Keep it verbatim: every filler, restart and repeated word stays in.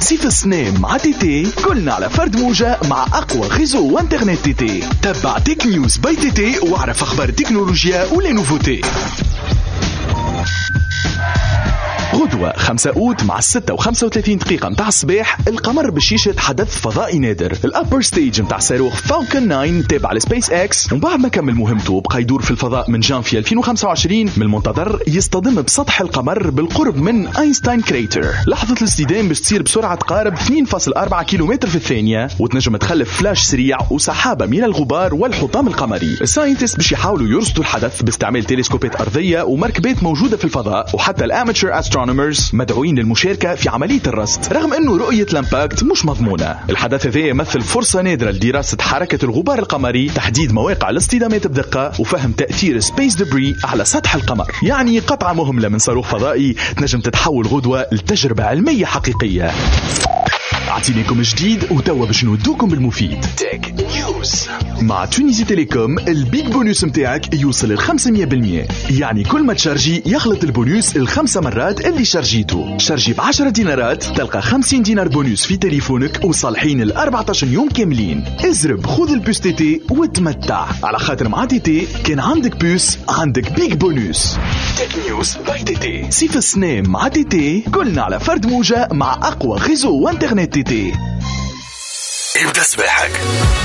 سيف السنام مع تي تي، كلنا على فرد موجة مع أقوى غيزو وانترنت تي تي. تبع تيك نيوز باي تي تي واعرف أخبار التكنولوجيا ولي نوفوتي. غدوة خمسة أوت مع الستة وخمسة وثلاثين دقيقة متاع الصباح القمر بشيشة حدث فضائي نادر. الأبر ستيج متاع صاروخ فالكون تسعة تابع لسبيس اكس، ومن بعد ما كمل مهمته وبقى يدور في الفضاء من جانفي ألفين وخمسة وعشرين، من المنتظر يصطدم بسطح القمر بالقرب من أينشتاين كريتر. لحظة الاصطدام باش تصير بسرعة تقارب اثنين فاصلة أربعة كيلومتر في الثانية، وتنجم تخلف فلاش سريع وسحابة من الغبار والحطام القمري. الساينتست باش يحاولوا يرصدوا الحدث باستعمال تلسكوبات أرضية ومركبات موجودة في الفضاء، وحتى الاماتشر استرونومرز مدعوين للمشاركة في عملية الرصد، رغم أنه رؤية الامباكت مش مضمونة. الحدث هذا يمثل فرصة نادرة لدراسة حركة الغبار القمري، تحديد مواقع الاصطدامات بدقة، وفهم تأثير سبيس دبري على سطح القمر. يعني قطعة مهمة من صاروخ فضائي تنجم تتحول غدوة لتجربة علمية حقيقية. أعطينيكم جديد وتوا باش نودوكم بالمفيد. تك نيوز مع تونيزي تيليكوم، البيك بونوس متاعك يوصل ل خمسمية بالمية، يعني كل ما تشارجي يخلط البونوس الخمسة مرات اللي شارجيته. شارجي بعشرة دينارات تلقى خمسين دينار بونوس في تليفونك وصالحين ل أربعة عشر يوم كاملين. ازرب خذ البوس تي تي وتمتع، على خاطر مع تي تي كان عندك بوس عندك بيك بونوس. تك نيوز باي تي تي. سيف السنام مع تي تي، كلنا على فرد موجة مع أقوى غيزو وانترنت تي تي. ابدأ صباحك.